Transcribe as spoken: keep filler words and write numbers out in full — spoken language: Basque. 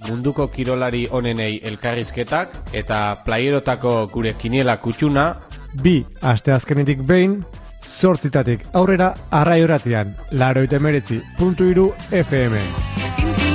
munduko kirolari onenei elkarrizketak eta playerotako gure kiniela kutxuna. Bi asteazkenetik behin, zortzitatik aurrera arrai horatian, laurogeita hemeretzi puntu hiru F M.